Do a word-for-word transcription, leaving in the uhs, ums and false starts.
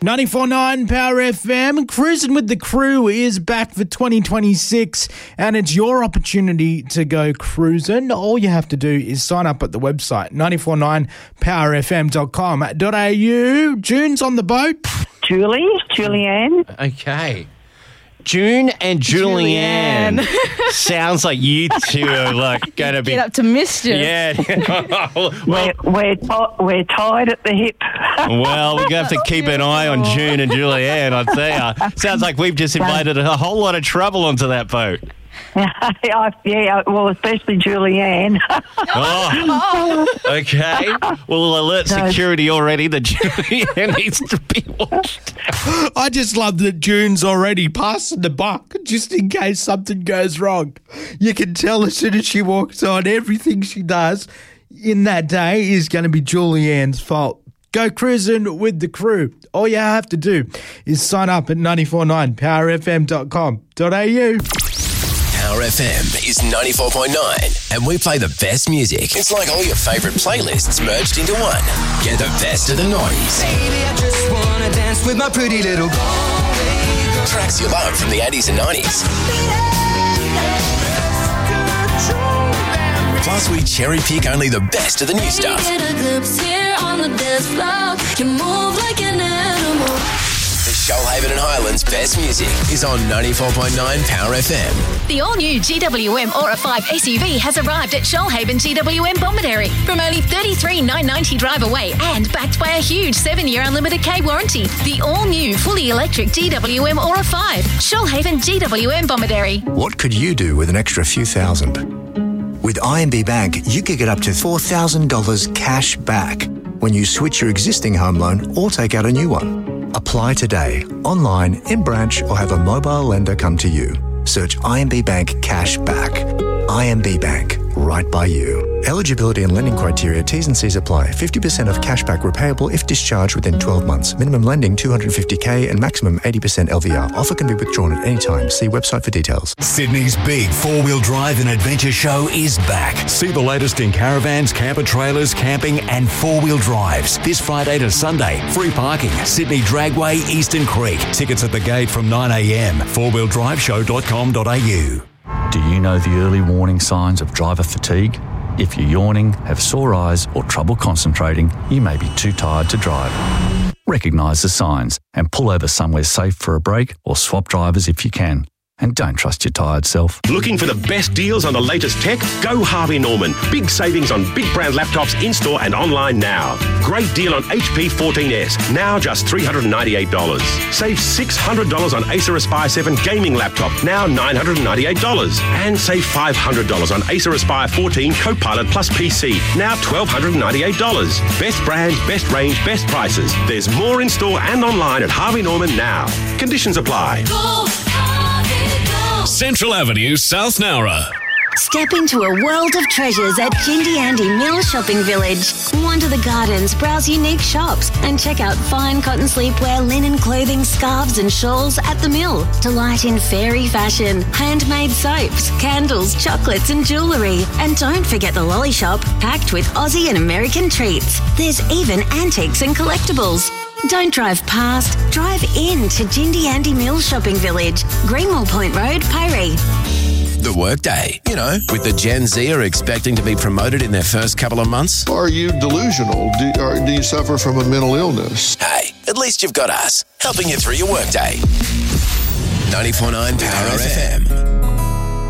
ninety-four point nine Power F M. Cruising with the Crew is back for twenty twenty-six, and it's your opportunity to go cruising. All you have to do is sign up at the website, nine four nine power f m dot com dot a u. June's on the boat. Julie, Julianne. Okay. June and Julianne. Julianne. Sounds like you two are like going to be... Get up to mischief. Yeah. well, We're, we're, ti- we're tied at the hip. well, we're going to have to keep an eye on June and Julianne, I'd say. Sounds like we've just invited a whole lot of trouble onto that boat. Yeah, well, especially Julianne. Oh, okay. We'll alert security already that Julianne needs to be watched. I just love that June's already passing the buck just in case something goes wrong. You can tell as soon as she walks on, everything she does in that day is going to be Julianne's fault. Go cruising with the crew. All you have to do is sign up at nine four nine power f m dot com dot a u. Power F M is ninety-four point nine, and we play the best music. It's like all your favourite playlists merged into one. Get the best of the noughties. Baby, I just wanna dance with my pretty little girl. Tracks you love from the eighties and nineties. Plus, we cherry pick only the best of the new stuff. Get a glimpse here on the dance floor. You move like an animal. The Shoalhaven and Highlands best music is on ninety-four point nine Power F M. The all-new G W M Aura five S U V has arrived at Shoalhaven G W M Bomaderry from only thirty-three thousand nine hundred ninety drive away and backed by a huge seven-year unlimited K warranty. The all-new fully electric G W M Aura five. Shoalhaven G W M Bomaderry. What could you do with an extra few thousand? With I M B Bank, you could get up to four thousand dollars cash back when you switch your existing home loan or take out a new one. Apply today, online, in branch, or have a mobile lender come to you. Search I M B Bank Cash Back. I M B Bank, right by you. Eligibility and lending criteria, T's and C's apply. fifty percent of cashback repayable if discharged within twelve months. Minimum lending two hundred fifty thousand and maximum eighty percent L V R. Offer can be withdrawn at any time. See website for details. Sydney's big four-wheel drive and adventure show is back. See the latest in caravans, camper trailers, camping and four-wheel drives. This Friday to Sunday. Free parking. Sydney Dragway, Eastern Creek. Tickets at the gate from nine a m. four wheel drive show dot com dot a u. Do you know the early warning signs of driver fatigue? If you're yawning, have sore eyes or trouble concentrating, you may be too tired to drive. Recognise the signs and pull over somewhere safe for a break or swap drivers if you can. And don't trust your tired self. Looking for the best deals on the latest tech? Go Harvey Norman. Big savings on big brand laptops in-store and online now. Great deal on H P fourteen S, now just three hundred ninety-eight dollars. Save six hundred dollars on Acer Aspire seven gaming laptop, now nine hundred ninety-eight dollars. And save five hundred dollars on Acer Aspire fourteen Copilot Plus P C, now one thousand two hundred ninety-eight dollars. Best brands, best range, best prices. There's more in-store and online at Harvey Norman now. Conditions apply. Go. Central Avenue, South Nowra. Step into a world of treasures at Jindy Andy Mill Shopping Village. Wander the gardens, browse unique shops, and check out fine cotton sleepwear, linen clothing, scarves and shawls at the mill. Delight in fairy fashion, handmade soaps, candles, chocolates and jewellery. And don't forget the lolly shop, packed with Aussie and American treats. There's even antiques and collectibles. Don't drive past, drive in to Jindy Andy Mill Shopping Village, Greenwell Point Road, Piree. The workday, you know, with the Gen Z are expecting to be promoted in their first couple of months. Are you delusional? Do, or do you suffer from a mental illness? Hey, at least you've got us, helping you through your workday. ninety-four point nine Power F M.